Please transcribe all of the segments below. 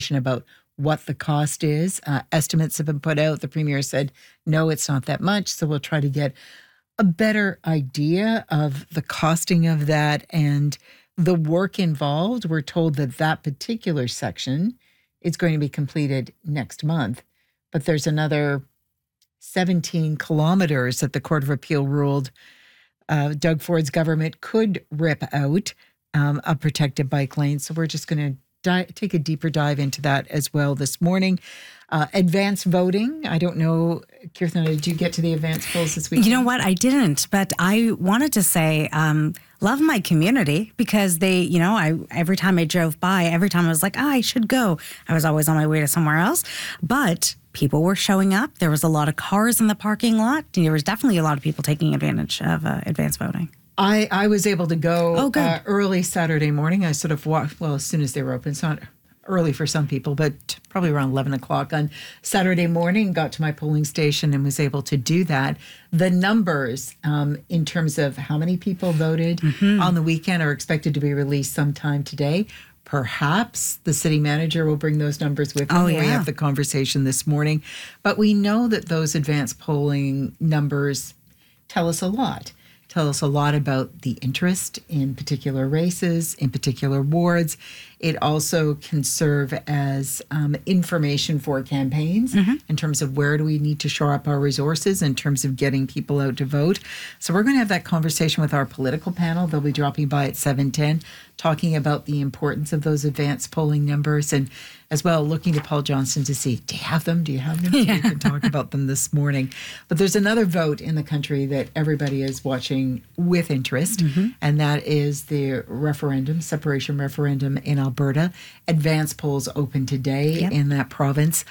about what the cost is. Estimates have been put out. The Premier said, no, it's not that much. So we'll try to get a better idea of the costing of that and the work involved. We're told that that particular section is going to be completed next month, but there's another 17 kilometers that the Court of Appeal ruled Doug Ford's government could rip out a protected bike lane. So we're just going to take a deeper dive into that as well this morning. Advanced voting. I don't know, Kirtana, did you get to the advanced polls this week? You know what? I didn't, but I wanted to say, love my community because they, every time I drove by, every time I was like, I should go. I was always on my way to somewhere else. But people were showing up. There was a lot of cars in the parking lot. There was definitely a lot of people taking advantage of advanced voting. I was able to go early Saturday morning. I sort of walked, as soon as they were open. It's not early for some people, but probably around 11 o'clock on Saturday morning, got to my polling station and was able to do that. The numbers in terms of how many people voted on the weekend are expected to be released sometime today. Perhaps the city manager will bring those numbers with him. We have the conversation this morning. But we know that those advanced polling numbers tell us a lot. Tell us a lot about the interest in particular races, in particular wards. It also can serve as information for campaigns in terms of where do we need to shore up our resources in terms of getting people out to vote. So we're going to have that conversation with our political panel. They'll be dropping by at 7:10, talking about the importance of those advanced polling numbers, and as well looking to Paul Johnston to see, do you have them? So we can talk about them this morning. But there's another vote in the country that everybody is watching with interest, and that is the referendum, separation referendum in Alberta. Advanced polls open today in that province.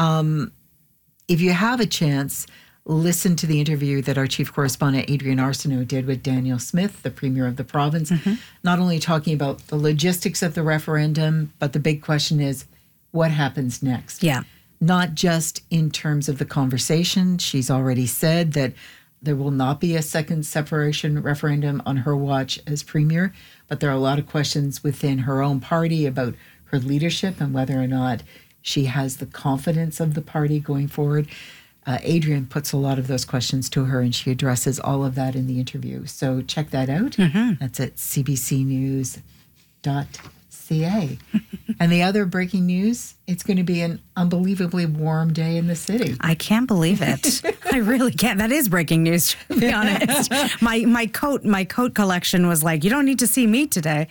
If you have a chance, listen to the interview that our chief correspondent Adrian Arsenault did with Danielle Smith, the premier of the province, not only talking about the logistics of the referendum, but the big question is, what happens next? Yeah. Not just in terms of the conversation. She's already said that there will not be a second separation referendum on her watch as premier, but there are a lot of questions within her own party about her leadership and whether or not she has the confidence of the party going forward. Adrian puts a lot of those questions to her, and she addresses all of that in the interview. So check that out. That's at cbcnews.ca. And the other breaking news, it's going to be an unbelievably warm day in the city. I can't believe it. I really can't. That is breaking news, to be honest. My coat collection was like, you don't need to see me today.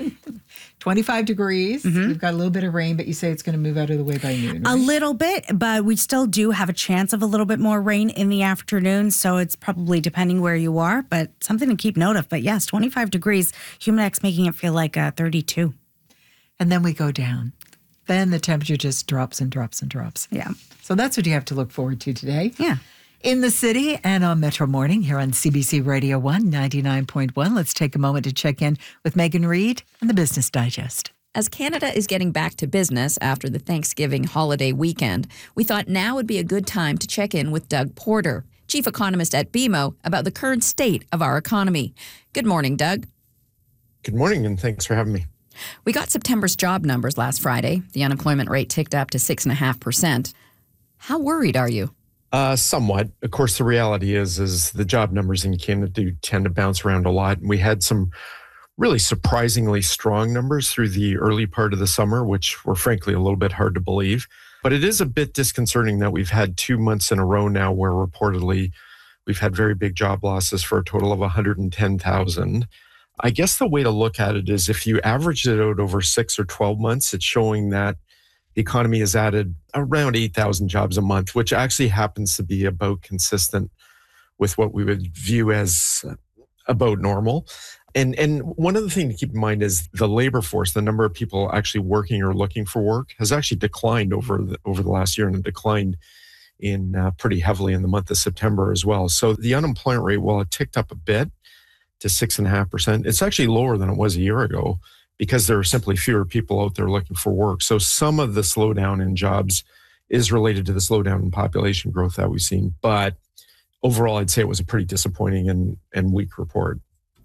25 degrees. We've got a little bit of rain, but you say it's going to move out of the way by noon, right? A little bit, but we still do have a chance of a little bit more rain in the afternoon, so it's probably depending where you are, but something to keep note of. But yes, 25 degrees, Humidex making it feel like 32. And then we go down. Then the temperature just drops and drops and drops. Yeah. So that's what you have to look forward to today. Yeah. In the city and on Metro Morning here on CBC Radio 1 99.1. Let's take a moment to check in with Megan Reid and the Business Digest. As Canada is getting back to business after the Thanksgiving holiday weekend, we thought now would be a good time to check in with Doug Porter, chief economist at BMO, about the current state of our economy. Good morning, Doug. Good morning, and thanks for having me. We got September's job numbers last Friday. The unemployment rate ticked up to 6.5%. How worried are you? Somewhat. Of course, the reality is the job numbers in Canada do tend to bounce around a lot. We had some really surprisingly strong numbers through the early part of the summer, which were frankly a little bit hard to believe. But it is a bit disconcerting that we've had 2 months in a row now where reportedly we've had very big job losses for a total of 110,000. I guess the way to look at it is if you average it out over 6 or 12 months, it's showing that the economy has added around 8,000 jobs a month, which actually happens to be about consistent with what we would view as about normal. And one other thing to keep in mind is the labor force, the number of people actually working or looking for work, has actually declined over the last year, and it declined pretty heavily in the month of September as well. So the unemployment rate, while it ticked up a bit to 6.5%, it's actually lower than it was a year ago because there are simply fewer people out there looking for work. So some of the slowdown in jobs is related to the slowdown in population growth that we've seen. But overall, I'd say it was a pretty disappointing and weak report.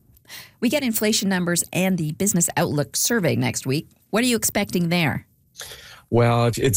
We get inflation numbers and the Business Outlook survey next week. What are you expecting there? Well, it's